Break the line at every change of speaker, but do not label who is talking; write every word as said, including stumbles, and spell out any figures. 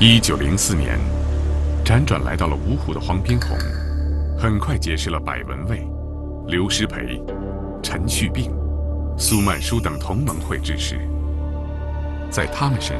一九零四年，辗转来到了芜湖的黄宾虹，很快结识了百文蔚、刘师培、陈旭病、苏曼殊等同盟会志士。在他们身